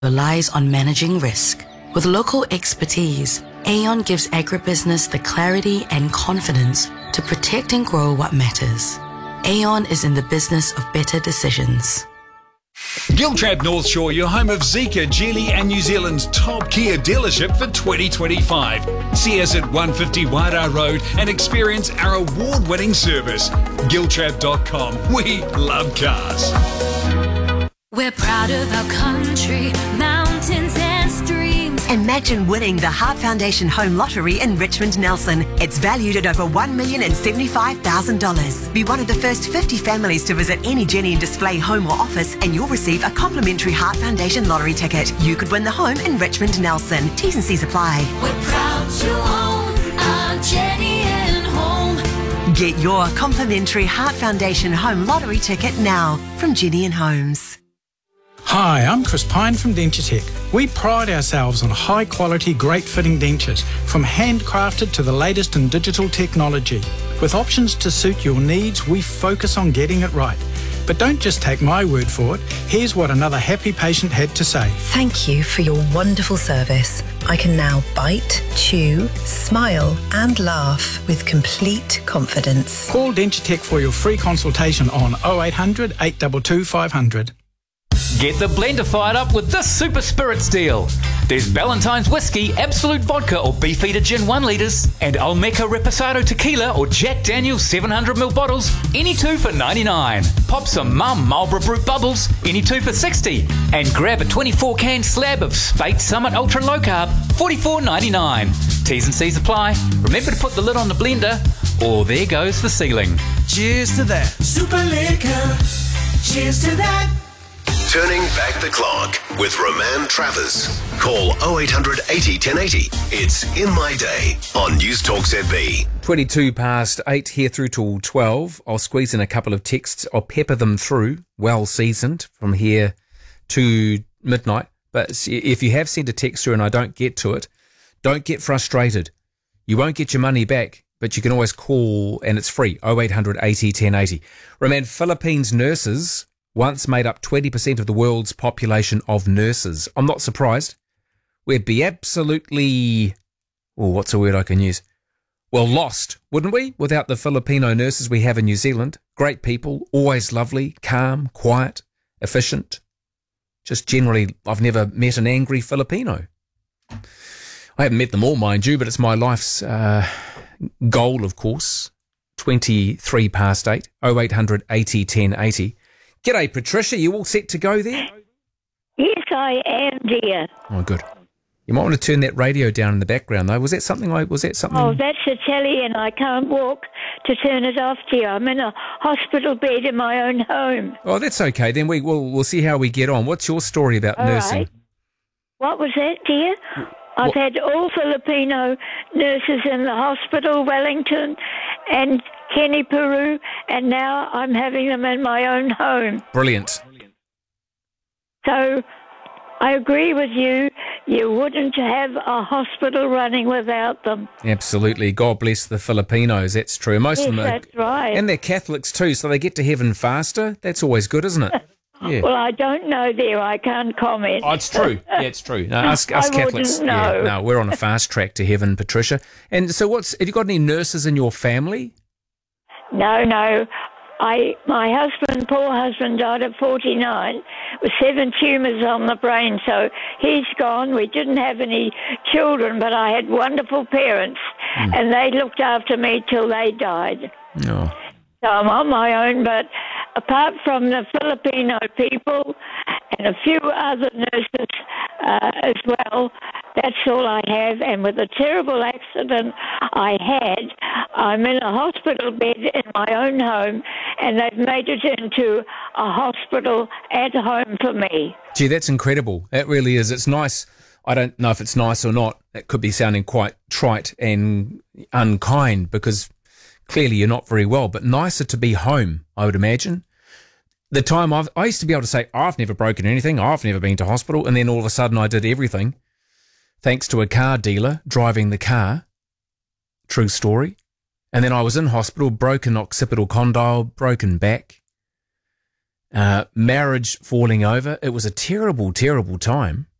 relies on managing risk. With local expertise, Aon gives agribusiness the clarity and confidence to protect and grow what matters. Aon is in the business of better decisions. Giltrap North Shore, your home of Zika, Geely and New Zealand's top Kia dealership for 2025. See us at 150 Wairau Road and experience our award-winning service. Giltrap.com. We love cars. We're proud of our country, mountains and streams. Imagine winning the Heart Foundation Home Lottery in Richmond Nelson. It's valued at over $1,075,000. Be one of the first 50 families to visit any Jenny and Display home or office, and you'll receive a complimentary Heart Foundation lottery ticket. You could win the home in Richmond Nelson. T's and C's apply. We're proud to own our Jenny and Home. Get your complimentary Heart Foundation Home Lottery ticket now from Jenny and Homes. Hi, I'm Chris Pine from Dentutech. We pride ourselves on high quality, great fitting dentures, from handcrafted to the latest in digital technology. With options to suit your needs, we focus on getting it right. But don't just take my word for it. Here's what another happy patient had to say. Thank you for your wonderful service. I can now bite, chew, smile and laugh with complete confidence. Call Dentutech for your free consultation on 0800 822 500. Get the blender fired up with this Super Spirits deal. There's Ballantine's Whiskey, Absolute Vodka or Beefeater Gin 1 litres and Olmeca Reposado Tequila or Jack Daniel's 700ml bottles, any two for $99. Pop some Mum Marlborough Brut Bubbles, any two for $60. And grab a 24-can slab of Spate Summit Ultra Low Carb, $44.99. T's and C's apply. Remember to put the lid on the blender or there goes the ceiling. Cheers to that. Super Liquor. Cheers to that. Turning back the clock with Roman Travers. Call 0800 80 1080. It's In My Day on News Talk ZB. 22 past 8 here through till 12. I'll squeeze in a couple of texts. I'll pepper them through, well seasoned, from here to midnight. But if you have sent a text through and I don't get to it, don't get frustrated. You won't get your money back, but you can always call and it's free, 0800 80 1080. Roman, Philippines nurses once made up 20% of the world's population of nurses. I'm not surprised. We'd be absolutely, what's a word I can use? Well, lost, wouldn't we? Without the Filipino nurses we have in New Zealand. Great people, always lovely, calm, quiet, efficient. Just generally, I've never met an angry Filipino. I haven't met them all, mind you, but it's my life's goal, of course. 23 past 8, 0800 80 1080. G'day, Patricia. You all set to go there? Yes, I am, dear. Oh, good. You might want to turn that radio down in the background, though. Was that something? Oh, that's the telly, and I can't walk to turn it off, dear. I'm in a hospital bed in my own home. Oh, that's okay. Then we'll see how we get on. What's your story about nursing? Right. What was that, dear? I've had all Filipino nurses in the hospital, Wellington and Kenny, Peru, and now I'm having them in my own home. Brilliant. So I agree with you. You wouldn't have a hospital running without them. Absolutely. God bless the Filipinos. That's true. Most of them are, that's right. And they're Catholics too, so they get to heaven faster. That's always good, isn't it? Yeah. Well, I don't know there. I can't comment. Oh, it's true. Yeah, it's true. No, us Catholics. Wouldn't know. Yeah, no, we're on a fast track to heaven, Patricia. And so, have you got any nurses in your family? No. My husband, poor husband, died at 49 with 7 tumours on the brain, so he's gone. We didn't have any children, but I had wonderful parents, and they looked after me till they died. Oh. So I'm on my own, but apart from the Filipino people and a few other nurses as well, that's all I have. And with a terrible accident I had, I'm in a hospital bed in my own home, and they've made it into a hospital at home for me. Gee, that's incredible. That really is. It's nice. I don't know if it's nice or not. It could be sounding quite trite and unkind because clearly you're not very well, but nicer to be home, I would imagine. The time I used to be able to say, I've never broken anything, I've never been to hospital, and then all of a sudden I did everything, thanks to a car dealer driving the car. True story. And then I was in hospital, broken occipital condyle, broken back. marriage falling over. It was a terrible, terrible time.